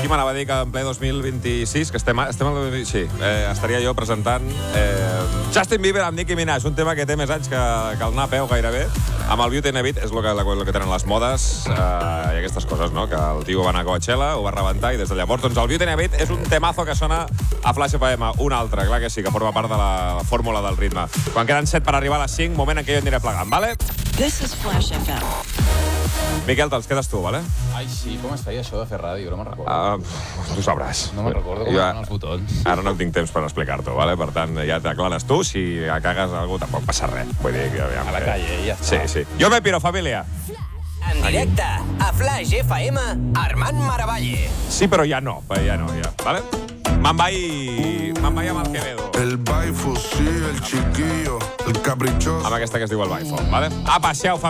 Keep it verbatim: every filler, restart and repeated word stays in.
Aquí m'anava a dir que en ple dos mil vint-i-sis, que estem, estem al... Sí, eh, estaria jo presentant eh, Justin Bieber amb Nicki Minaj, un tema que té més anys que, que el napeu gairebé. Amb el Beauty and the Beat és el que, el que tenen les modes eh, i aquestes coses, no? Que el tio va anar a Coachella, ho va rebentar i des de llavors, doncs el Beauty and the Beat és un temazo que sona a Flash F M, un altre, clar que sí, que forma part de la fórmula del ritme. Quan queden set per arribar a les cinc, moment en què jo aniré plegant, vale? This is Flash F M. Miquel, te'ls quedes tu, vale? Ai, sí, com es feia això de fer ràdio? No me'n recordo. Uh, tu sabràs. No me'n recordo com eren els botons. Ara no tinc temps per explicar-t'ho, vale? Per tant, ja t'aclares tu. Si cagues algú, tampoc passa res. Vull dir que... Aviam, A la calle, ja està. Sí, sí. Jo me piro, família. En directe, a Flash F M, Armand Maravalle. Sí, però ja no. Ja no, ja. Vale? Me'n vaig... Me'n vaig amb el Quevedo. El Baifo, sí, el chiquillo, el caprichoso. Amb aquesta que es diu el Baifo, vale? A passeu, família.